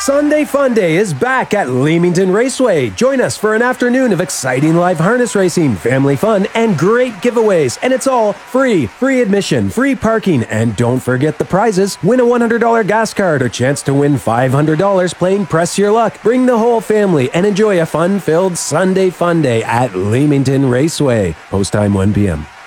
Sunday Fun Day is back at Leamington Raceway. Join us for an afternoon of exciting live harness racing, family fun, and great giveaways. And it's all free. Free admission, free parking, and don't forget the prizes. Win a $100 gas card or chance to win $500 playing Press Your Luck. Bring the whole family and enjoy a fun-filled Sunday Fun Day at Leamington Raceway. Post time 1 p.m.